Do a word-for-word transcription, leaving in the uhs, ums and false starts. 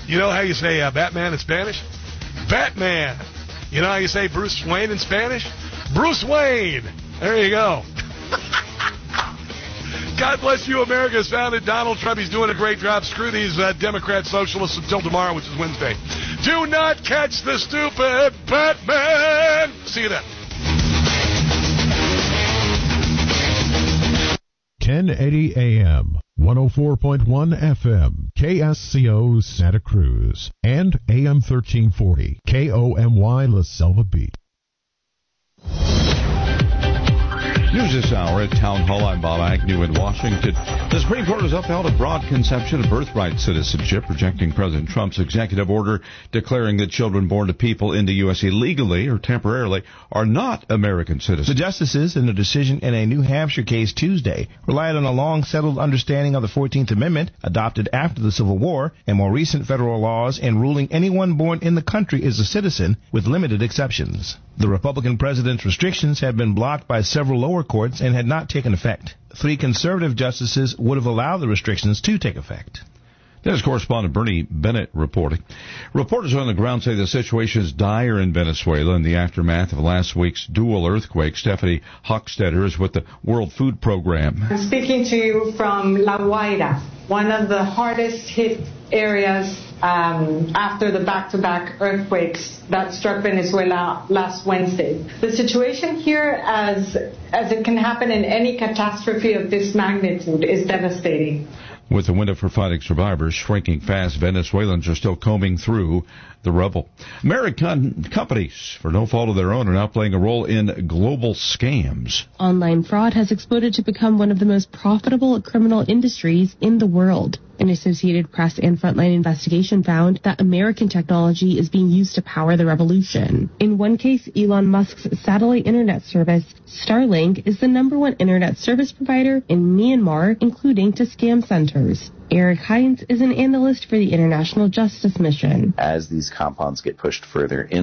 You know how you say uh, Batman in Spanish? Batman. You know how you say Bruce Wayne in Spanish? Bruce Wayne. There you go. God bless you, America's founded Donald Trump. He's doing a great job. Screw these uh, Democrat socialists until tomorrow, which is Wednesday. Do not catch the stupid Batman. See you then. ten eighty A M, one oh four point one F M, K S C O Santa Cruz, and A M thirteen forty, K O M Y La Selva Beach. News this hour at Town Hall. I'm Bob Agnew in Washington. The Supreme Court has upheld a broad conception of birthright citizenship, rejecting President Trump's executive order declaring that children born to people in the U S illegally or temporarily are not American citizens. The justices, in a decision in a New Hampshire case Tuesday, relied on a long-settled understanding of the fourteenth Amendment, adopted after the Civil War, and more recent federal laws, in ruling anyone born in the country is a citizen, with limited exceptions. The Republican president's restrictions have been blocked by several lower courts and had not taken effect. Three conservative justices would have allowed the restrictions to take effect. There's correspondent Bernie Bennett reporting. Reporters on the ground say the situation is dire in Venezuela in the aftermath of last week's dual earthquake. Stephanie Hochstetter is with the World Food Program. I'm speaking to you from La Guaira, one of the hardest hit areas um, after the back-to-back earthquakes that struck Venezuela last Wednesday. The situation here, as as it can happen in any catastrophe of this magnitude, is devastating. With the window for fighting survivors shrinking fast, Venezuelans are still combing through the rubble. American companies, for no fault of their own, are now playing a role in global scams. Online fraud has exploded to become one of the most profitable criminal industries in the world. An Associated Press and Frontline investigation found that American technology is being used to power the revolution. In one case, Elon Musk's satellite internet service, Starlink, is the number one internet service provider in Myanmar, including to scam centers. Eric Hines is an analyst for the International Justice Mission. As these compounds get pushed further in